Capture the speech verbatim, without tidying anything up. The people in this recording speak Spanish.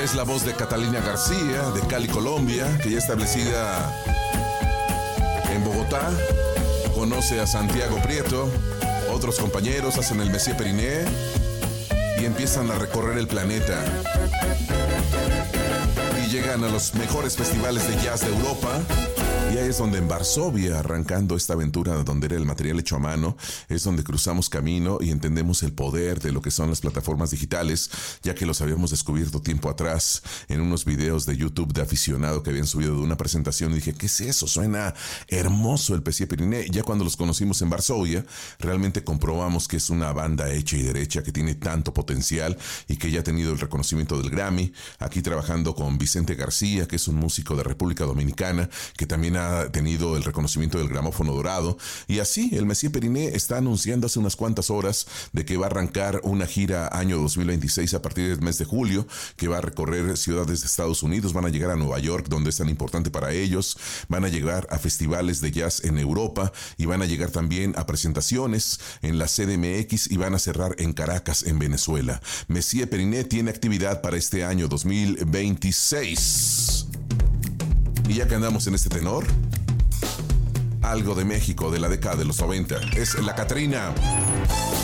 es la voz de Catalina García, de Cali, Colombia, que ya establecida en Bogotá. Conoce a Santiago Prieto. Otros compañeros hacen el Messier Periné y empiezan a recorrer el planeta. Y llegan a los mejores festivales de jazz de Europa. Y ahí es donde en Varsovia, arrancando esta aventura donde era el material hecho a mano, es donde cruzamos camino y entendemos el poder de lo que son las plataformas digitales, ya que los habíamos descubierto tiempo atrás en unos videos de YouTube de aficionado que habían subido de una presentación. Y dije, ¿qué es eso? Suena hermoso el Messier Periné. Ya cuando los conocimos en Varsovia, realmente comprobamos que es una banda hecha y derecha que tiene tanto potencial y que ya ha tenido el reconocimiento del Grammy. Aquí trabajando con Vicente García, que es un músico de República Dominicana, que también ha tenido el reconocimiento del gramófono dorado. Y así el Messier Periné está anunciando hace unas cuantas horas de que va a arrancar una gira año dos mil veintiséis a partir del mes de julio, que va a recorrer ciudades de Estados Unidos, van a llegar a Nueva York, donde es tan importante para ellos, van a llegar a festivales de jazz en Europa y van a llegar también a presentaciones en la C D M X y van a cerrar en Caracas, en Venezuela. Messier Periné tiene actividad para este año dos mil veintiséis. Y ya que andamos en este tenor, algo de México de la década de los noventa. Es la Catrina.